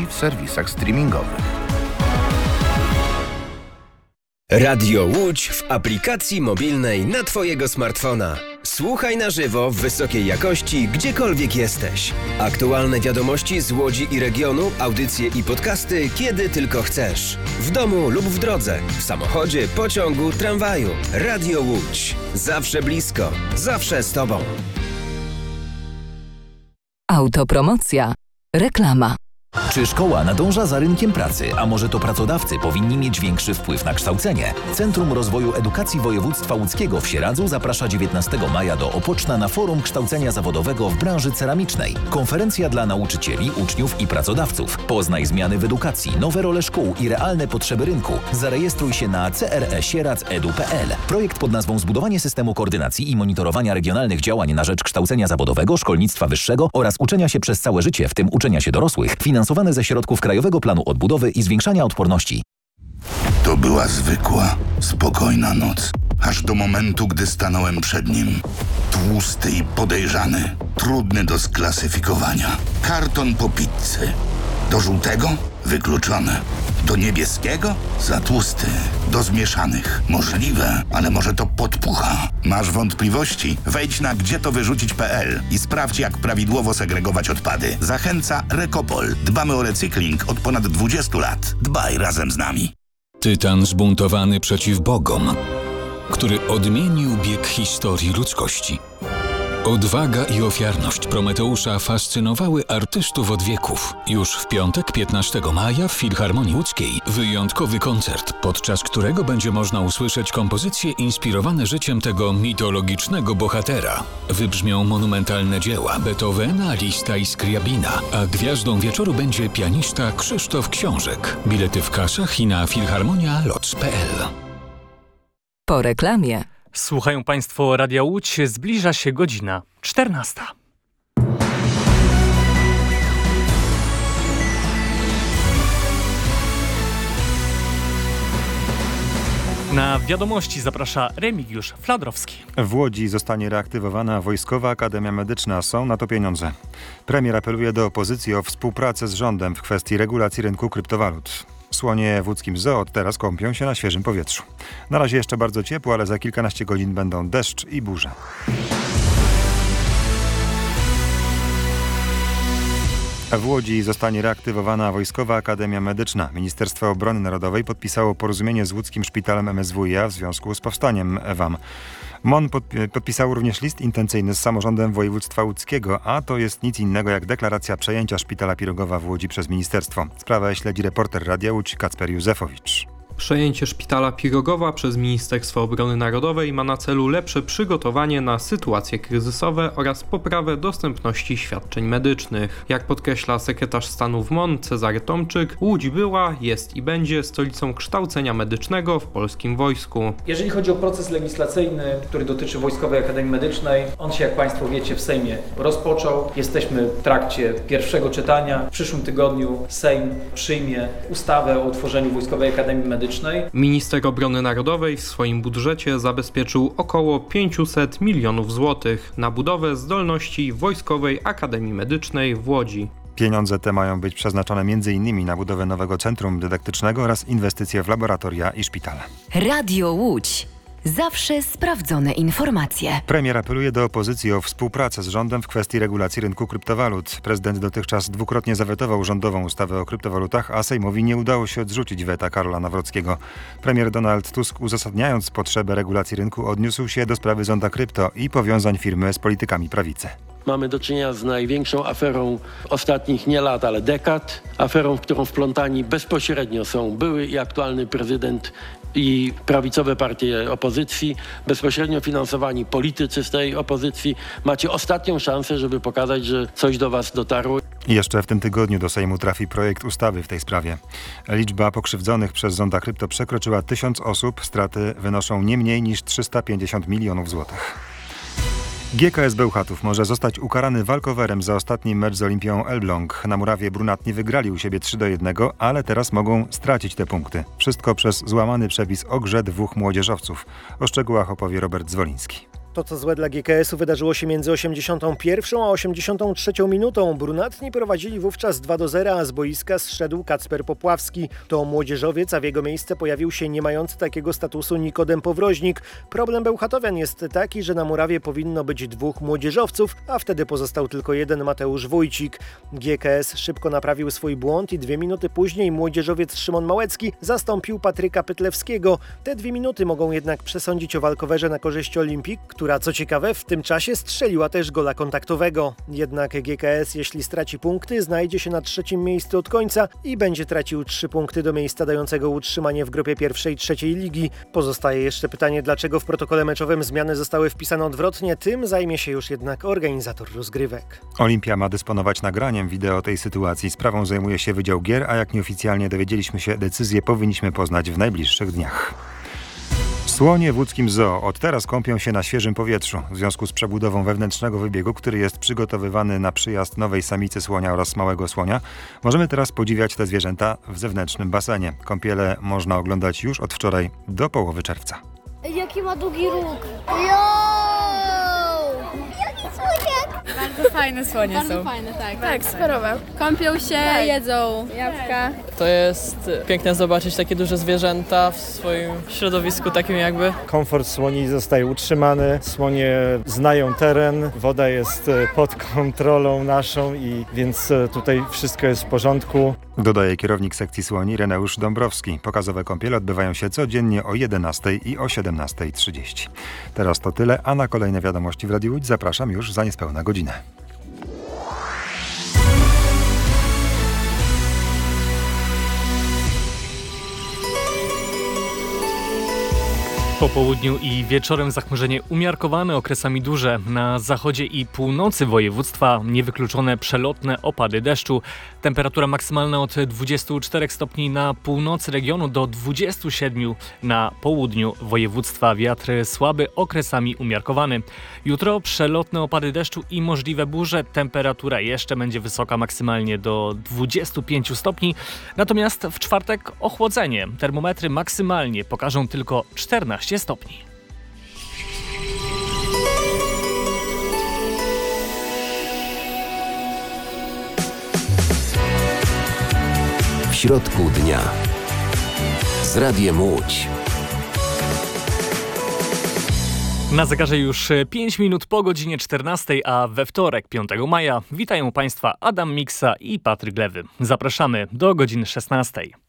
w serwisach streamingowych. Radio Łódź w aplikacji mobilnej na Twojego smartfona. Słuchaj na żywo w wysokiej jakości, gdziekolwiek jesteś. Aktualne wiadomości z Łodzi i regionu, audycje i podcasty, kiedy tylko chcesz. W domu lub w drodze, w samochodzie, pociągu, tramwaju. Radio Łódź. Zawsze blisko, zawsze z Tobą. Autopromocja. Reklama. Czy szkoła nadąża za rynkiem pracy, a może to pracodawcy powinni mieć większy wpływ na kształcenie? Centrum Rozwoju Edukacji Województwa Łódzkiego w Sieradzu zaprasza 19 maja do Opoczna na forum kształcenia zawodowego w branży ceramicznej. Konferencja dla nauczycieli, uczniów i pracodawców. Poznaj zmiany w edukacji, nowe role szkół i realne potrzeby rynku. Zarejestruj się na cresieradz.edu.pl. Projekt pod nazwą Zbudowanie systemu koordynacji i monitorowania regionalnych działań na rzecz kształcenia zawodowego, szkolnictwa wyższego oraz uczenia się przez całe życie, w tym uczenia się dorosłych, finansowane ze środków Krajowego Planu Odbudowy i Zwiększania Odporności. To była zwykła, spokojna noc. Aż do momentu, gdy stanąłem przed nim. Tłusty i podejrzany. Trudny do sklasyfikowania. Karton po pizzy. Do żółtego? Wykluczone. Do niebieskiego? Za tłusty. Do zmieszanych? Możliwe, ale może to podpucha. Masz wątpliwości? Wejdź na gdzietowyrzucić.pl i sprawdź, jak prawidłowo segregować odpady. Zachęca Rekopol. Dbamy o recykling od ponad 20 lat. Dbaj razem z nami. Tytan zbuntowany przeciw bogom, który odmienił bieg historii ludzkości. Odwaga i ofiarność Prometeusza fascynowały artystów od wieków. Już w piątek, 15 maja w Filharmonii Łódzkiej wyjątkowy koncert, podczas którego będzie można usłyszeć kompozycje inspirowane życiem tego mitologicznego bohatera. Wybrzmią monumentalne dzieła Beethovena, Lista i Skriabina, a gwiazdą wieczoru będzie pianista Krzysztof Książek. Bilety w kasach i na filharmonia.loc.pl. Po reklamie. Słuchają Państwo Radia Łódź, zbliża się godzina 14. Na wiadomości zaprasza Remigiusz Fladrowski. W Łodzi zostanie reaktywowana Wojskowa Akademia Medyczna. Są na to pieniądze. Premier apeluje do opozycji o współpracę z rządem w kwestii regulacji rynku kryptowalut. Słonie w łódzkim zoo od teraz kąpią się na świeżym powietrzu. Na razie jeszcze bardzo ciepło, ale za kilkanaście godzin będą deszcz i burze. W Łodzi zostanie reaktywowana Wojskowa Akademia Medyczna. Ministerstwo Obrony Narodowej podpisało porozumienie z łódzkim szpitalem MSWiA w związku z powstaniem WAM. MON podpisał również list intencyjny z samorządem województwa łódzkiego, a to jest nic innego jak deklaracja przejęcia szpitala Pirogowa w Łodzi przez ministerstwo. Sprawę śledzi reporter Radia Łódź Kacper Józefowicz. Przejęcie szpitala Pirogowa przez Ministerstwo Obrony Narodowej ma na celu lepsze przygotowanie na sytuacje kryzysowe oraz poprawę dostępności świadczeń medycznych. Jak podkreśla sekretarz stanu w MON Cezary Tomczyk, Łódź była, jest i będzie stolicą kształcenia medycznego w polskim wojsku. Jeżeli chodzi o proces legislacyjny, który dotyczy Wojskowej Akademii Medycznej, on się, jak Państwo wiecie, w Sejmie rozpoczął. Jesteśmy w trakcie pierwszego czytania. W przyszłym tygodniu Sejm przyjmie ustawę o utworzeniu Wojskowej Akademii Medycznej. Minister Obrony Narodowej w swoim budżecie zabezpieczył około 500 milionów złotych na budowę zdolności Wojskowej Akademii Medycznej w Łodzi. Pieniądze te mają być przeznaczone m.in. na budowę nowego centrum dydaktycznego oraz inwestycje w laboratoria i szpitale. Radio Łódź. Zawsze sprawdzone informacje. Premier apeluje do opozycji o współpracę z rządem w kwestii regulacji rynku kryptowalut. Prezydent dotychczas dwukrotnie zawetował rządową ustawę o kryptowalutach, a Sejmowi nie udało się odrzucić weta Karola Nawrockiego. Premier Donald Tusk, uzasadniając potrzebę regulacji rynku, odniósł się do sprawy Zonda Krypto i powiązań firmy z politykami prawicy. Mamy do czynienia z największą aferą ostatnich nie lat, ale dekad. Aferą, w którą wplątani bezpośrednio są były i aktualny prezydent i prawicowe partie opozycji, bezpośrednio finansowani politycy z tej opozycji. Macie ostatnią szansę, żeby pokazać, że coś do was dotarło. I jeszcze w tym tygodniu do Sejmu trafi projekt ustawy w tej sprawie. Liczba pokrzywdzonych przez Zonda Krypto przekroczyła 1000 osób. Straty wynoszą nie mniej niż 350 milionów złotych. GKS Bełchatów może zostać ukarany walkowerem za ostatni mecz z Olimpią Elbląg. Na murawie brunatni wygrali u siebie 3-1, ale teraz mogą stracić te punkty. Wszystko przez złamany przepis o grze dwóch młodzieżowców. O szczegółach opowie Robert Zwoliński. To, co złe dla GKS-u, wydarzyło się między 81 a 83 minutą. Brunatni prowadzili wówczas 2-0, a z boiska zszedł Kacper Popławski. To młodzieżowiec, a w jego miejsce pojawił się nie mający takiego statusu Nikodem Powroźnik. Problem bełchatowian jest taki, że na murawie powinno być 2 młodzieżowców, a wtedy pozostał tylko jeden, Mateusz Wójcik. GKS szybko naprawił swój błąd i 2 minuty później młodzieżowiec Szymon Małecki zastąpił Patryka Pytlewskiego. Te 2 minuty mogą jednak przesądzić o walkowerze na korzyść Olimpik, która co ciekawe w tym czasie strzeliła też gola kontaktowego. Jednak GKS, jeśli straci punkty, znajdzie się na 3. miejscu od końca i będzie tracił 3 punkty do miejsca dającego utrzymanie w grupie pierwszej 3. ligi. Pozostaje jeszcze pytanie, dlaczego w protokole meczowym zmiany zostały wpisane odwrotnie. Tym zajmie się już jednak organizator rozgrywek. Olimpia ma dysponować nagraniem wideo tej sytuacji. Sprawą zajmuje się Wydział Gier, a jak nieoficjalnie dowiedzieliśmy się, decyzję powinniśmy poznać w najbliższych dniach. Słonie w łódzkim zoo od teraz kąpią się na świeżym powietrzu. W związku z przebudową wewnętrznego wybiegu, który jest przygotowywany na przyjazd nowej samicy słonia oraz małego słonia, możemy teraz podziwiać te zwierzęta w zewnętrznym basenie. Kąpiele można oglądać już od wczoraj do połowy czerwca. Jaki ma długi róg! Jaki słoniak! Bardzo fajne słonie Bardzo są. fajne, tak. Tak, superowe. Kąpią się, jedzą jabłka. To jest piękne zobaczyć takie duże zwierzęta w swoim środowisku takim jakby. Komfort słoni zostaje utrzymany, słonie znają teren, woda jest pod kontrolą naszą i więc tutaj wszystko jest w porządku. Dodaje kierownik sekcji słoni Reneusz Dąbrowski. Pokazowe kąpiele odbywają się codziennie o 11 i o 17:30. Teraz to tyle, a na kolejne wiadomości w Radiu Łódź zapraszam już za niespełna godzinę. Po południu i wieczorem zachmurzenie umiarkowane, okresami duże. Na zachodzie i północy województwa niewykluczone przelotne opady deszczu. Temperatura maksymalna od 24 stopni na północy regionu do 27 na południu województwa. Wiatr słaby, okresami umiarkowany. Jutro przelotne opady deszczu i możliwe burze. Temperatura jeszcze będzie wysoka, maksymalnie do 25 stopni. Natomiast w czwartek ochłodzenie. Termometry maksymalnie pokażą tylko 14 stopni. W środku dnia z Radiem Łódź. Na zegarze już 5 minut po godzinie 14, a we wtorek 5 maja witają Państwa Adam Miksa i Patryk Lewy. Zapraszamy do godziny 16.